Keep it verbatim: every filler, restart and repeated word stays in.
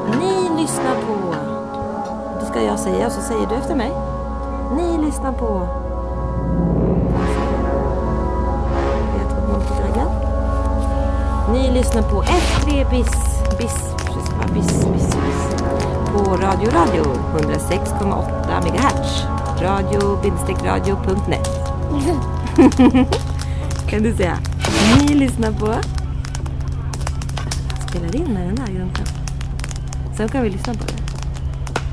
Ni lyssnar på... Då ska jag säga och så säger du efter mig. Ni lyssnar på... Ni lyssnar på F tre bis, bis, bis, bis, bis, på Radio Radio hundrasex komma åtta megahertz. radio-radio punkt net. Kan du säga? Ni lyssnar på... Spelar in med den här egentligen. Sen kan vi lyssna på det.